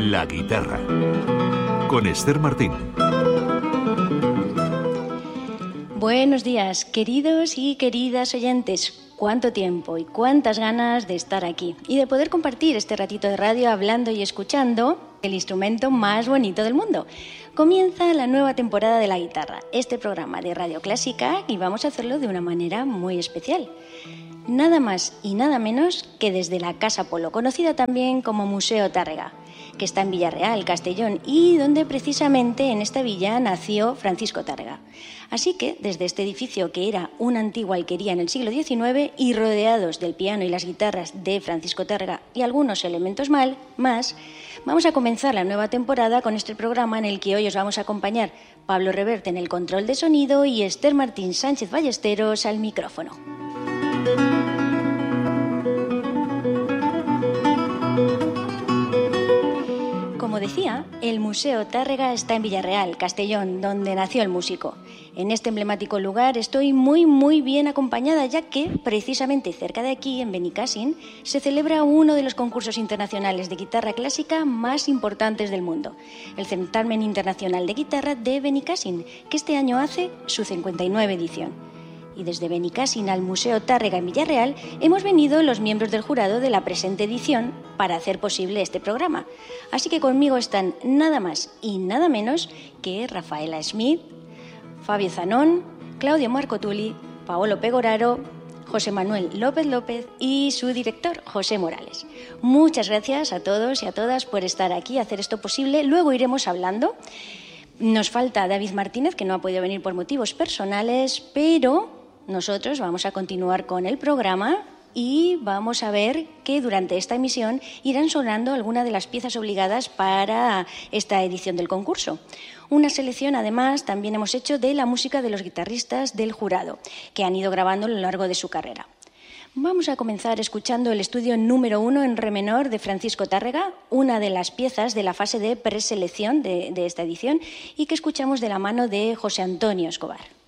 La guitarra, con Esther Martín. Buenos días, queridos y queridas oyentes. Cuánto tiempo y cuántas ganas de estar aquí y de poder compartir este ratito de radio hablando y escuchando el instrumento más bonito del mundo. Comienza la nueva temporada de La Guitarra, este programa de Radio Clásica, y vamos a hacerlo de una manera muy especial. Nada más y nada menos que desde la Casa Polo, conocida también como Museo Tárrega, que está en Villarreal, Castellón, y donde precisamente en esta villa nació Francisco Tárrega. Así que desde este edificio, que era una antigua alquería en el siglo XIX, y rodeados del piano y las guitarras de Francisco Tárrega y algunos elementos más, vamos a comenzar la nueva temporada con este programa en el que hoy os vamos a acompañar Pablo Reverte en el control de sonido y Esther Martín Sánchez Ballesteros al micrófono. Como decía, el Museo Tárrega está en Villarreal, Castellón, donde nació el músico. En este emblemático lugar estoy muy bien acompañada, ya que precisamente cerca de aquí, en Benicàssim, se celebra uno de los concursos internacionales de guitarra clásica más importantes del mundo, el Certamen Internacional de Guitarra de Benicàssim, que este año hace su 59ª edición. Y desde Benicàssim al Museo Tárrega en Villarreal hemos venido los miembros del jurado de la presente edición para hacer posible este programa. Así que conmigo están nada más y nada menos que Rafaela Smith, Fabio Zanón, Claudio Marcotuli, Paolo Pegoraro, José Manuel López López y su director, José Morales. Muchas gracias a todos y a todas por estar aquí, hacer esto posible. Luego iremos hablando. Nos falta David Martínez, que no ha podido venir por motivos personales, pero nosotros vamos a continuar con el programa y vamos a ver que durante esta emisión irán sonando algunas de las piezas obligadas para esta edición del concurso. Una selección, además, también hemos hecho de la música de los guitarristas del jurado, que han ido grabando a lo largo de su carrera. Vamos a comenzar escuchando el estudio número 1 en re menor de Francisco Tárrega, una de las piezas de la fase de preselección de esta edición y que escuchamos de la mano de José Antonio Escobar.